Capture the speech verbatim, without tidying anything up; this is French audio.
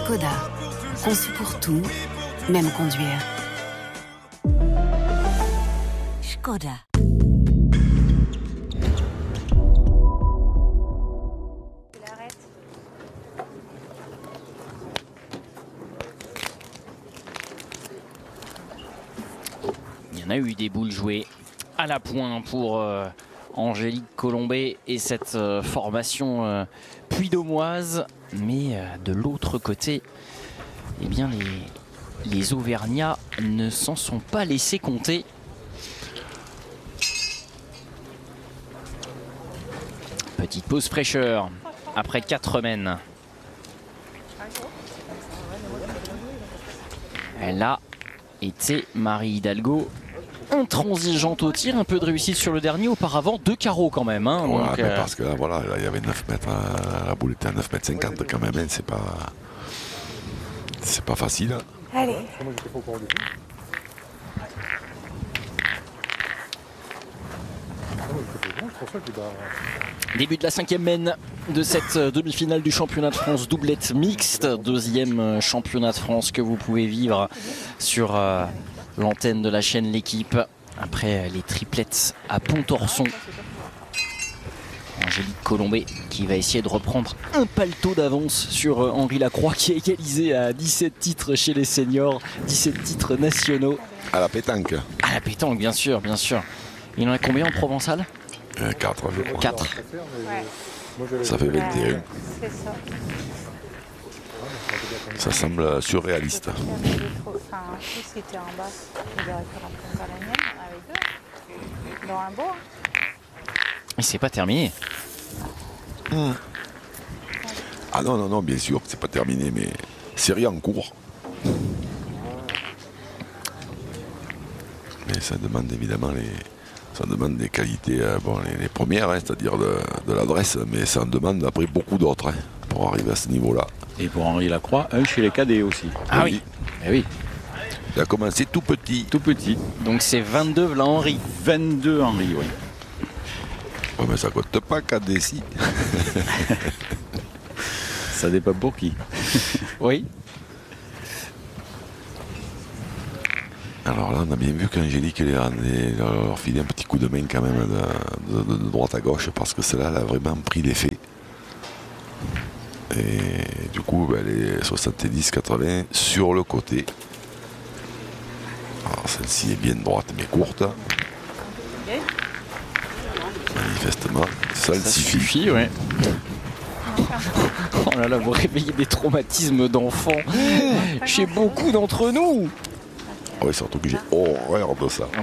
Škoda. Conçu pour tout, même conduire. Škoda. Il y en a eu des boules jouées à la pointe pour euh, Angélique Colombet et cette euh, formation euh, puy-d'Aumoise. Mais euh, de l'autre côté, eh bien les, les Auvergnats ne s'en sont pas laissés compter. Petite pause fraîcheur après quatre mènes. Elle a été Marie Hidalgo intransigeante au tir, un peu de réussite sur le dernier, auparavant deux carreaux quand même. Hein, ouais, donc, mais euh... parce que là, voilà, là, il y avait neuf mètres, euh, la boule était à neuf mètres cinquante quand même, hein, c'est pas, c'est pas facile. Hein. Allez. Début de la cinquième mène de cette demi-finale du championnat de France doublette mixte, deuxième championnat de France que vous pouvez vivre sur euh, l'antenne de la chaîne L'Équipe après les triplettes à Pontorson. Angélique Colombet qui va essayer de reprendre un paletot d'avance sur Henri Lacroix qui a égalisé à dix-sept titres chez les seniors, dix-sept titres nationaux. À la pétanque. À la pétanque, bien sûr, bien sûr. Il en a combien en provençal? euh, quatre, je crois. quatre. Ouais. Ça fait vingt et un. C'est ça. Ça semble surréaliste. Enfin, si c'était en bas, il aurait pu rentrer dans la mienne, il y en avait deux. Dans un beau. Mais c'est pas terminé. Mmh. Ah non, non, non, bien sûr que c'est pas terminé, mais série en cours. Mais ça demande évidemment les, ça demande des qualités, euh, bon, les, les premières, hein, c'est-à-dire de, de l'adresse, mais ça en demande après beaucoup d'autres hein, pour arriver à ce niveau-là. Et pour Henri Lacroix, un chez les cadets aussi. Ah oui, Eh oui, Il a commencé tout petit. tout petit. donc c'est vingt-deux là Henri. vingt-deux Henri, oui. Ouais, mais ça compte pas cadet si. Ça dépend pour qui. Oui. Alors là, on a bien vu qu'Angélique les a- les- leur filait un petit coup de main quand même de, de- de droite à gauche parce que celle-là, elle a vraiment pris l'effet. Et du coup, ben, elle est soixante-dix quatre-vingts sur le côté. Alors celle-ci est bien droite mais courte. Manifestement, ça, le Ça suffit. suffit, ouais. Oh là là, vous réveillez des traumatismes d'enfants chez beaucoup d'entre nous. Oui, surtout que j'ai horreur de ça.